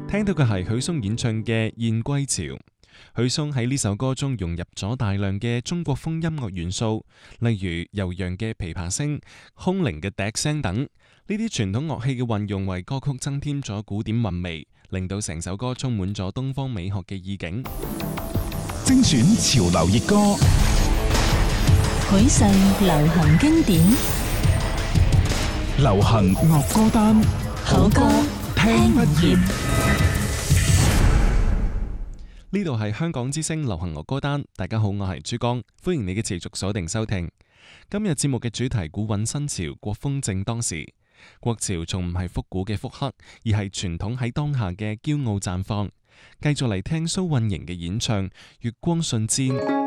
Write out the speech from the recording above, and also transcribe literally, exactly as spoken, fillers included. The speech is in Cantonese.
聽到嘅係許嵩演唱嘅《燕歸潮》。許嵩喺呢首歌中融入咗大量嘅中國風音樂元素，例如悠揚嘅琵琶聲、空靈嘅笛聲等。呢啲傳統樂器嘅運用為歌曲增添咗古典韻味，令到成首歌充滿咗東方美學嘅意境。 精選潮流熱歌， 許世流行經典， 流行樂歌單， 好歌聽不厭。 呢度係香港之聲流行樂歌單，大家好，我係珠江，歡迎你嘅持續鎖定收聽。今日節目嘅主題古韻新潮，國風正當時。國潮仲唔係復古嘅復刻，而係傳統喺當下嘅驕傲綻放。繼續嚟聽蘇運瑩嘅演唱《月光瞬間》。